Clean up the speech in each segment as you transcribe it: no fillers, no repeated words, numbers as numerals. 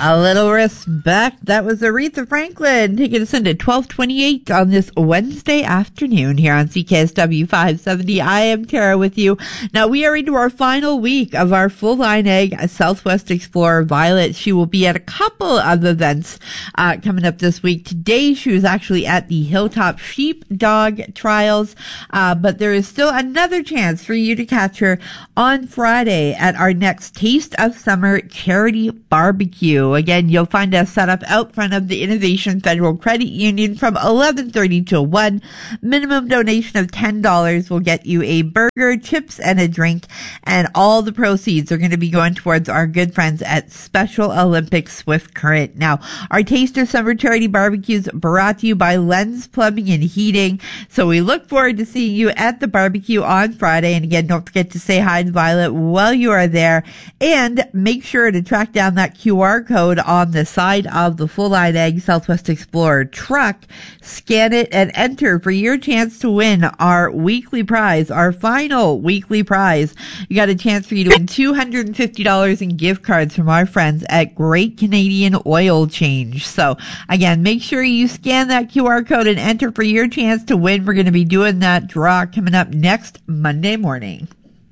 A little respect. That was Aretha Franklin taking us into 12:28 on this Wednesday afternoon here on CKSW 570. I am Tara with you. Now we are into our final week of our full line egg Southwest Explorer Violet. She will be at a couple of events coming up this week. Today she was actually at the Hilltop Sheepdog Trials, but there is still another chance for you to catch her on Friday at our next Taste of Summer charity barbecue. Again, you'll find us set up out front of the Innovation Federal Credit Union from 11:30 to 1. Minimum donation of $10 will get you a burger, chips, and a drink, and all the proceeds are going to be going towards our good friends at Special Olympics Swift Current. Now, our Taste of Summer charity barbecues brought to you by Lens Plumbing and Heating. So we look forward to seeing you at the barbecue on Friday. And again, don't forget to say hi to Violet while you are there, and make sure to track down that QR code on the side of the Full Line Egg Southwest Explorer truck. Scan it and enter for your chance to win our weekly prize, our final weekly prize. You got a chance for you to win $250 in gift cards from our friends at Great Canadian Oil Change. So again, make sure you scan that QR code and enter for your chance to win. We're going to be doing that draw coming up next Monday morning.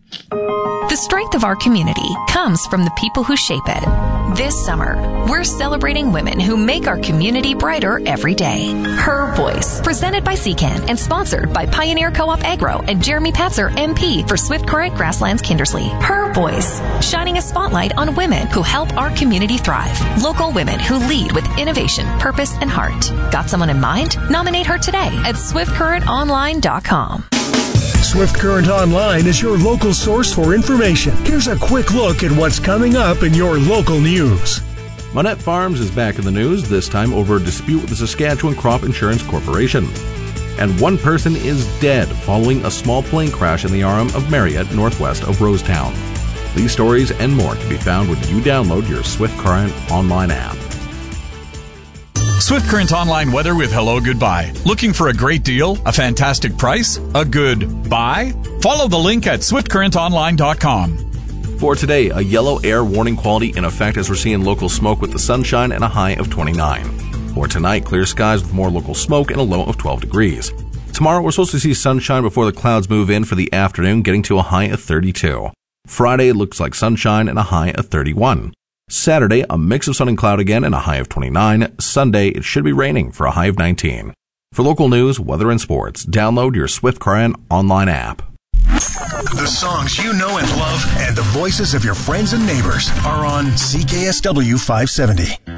The strength of our community comes from the people who shape it. This summer, we're celebrating women who make our community brighter every day. Her Voice, presented by CCAN and sponsored by Pioneer Co-op Agro and Jeremy Patzer, MP for Swift Current Grasslands Kindersley. Her Voice, shining a spotlight on women who help our community thrive. Local women who lead with innovation, purpose, and heart. Got someone in mind? Nominate her today at swiftcurrentonline.com. Swift Current Online is your local source for information. Here's a quick look at what's coming up in your local news. Monette Farms is back in the news, this time over a dispute with the Saskatchewan Crop Insurance Corporation. And one person is dead following a small plane crash in the arm of Marriott, northwest of Rosetown. These stories and more can be found when you download your Swift Current Online app. Swift Current Online weather with Hello Goodbye. Looking for a great deal? A fantastic price? A good buy? Follow the link at swiftcurrentonline.com. For today, a yellow air warning quality in effect as we're seeing local smoke with the sunshine and a high of 29. For tonight, clear skies with more local smoke and a low of 12 degrees. Tomorrow, we're supposed to see sunshine before the clouds move in for the afternoon, getting to a high of 32. Friday looks like sunshine and a high of 31. Saturday, a mix of sun and cloud again and a high of 29. Sunday, it should be raining for a high of 19. For local news, weather, and sports, download your Swift Current Online app. The songs you know and love and the voices of your friends and neighbors are on CKSW 570.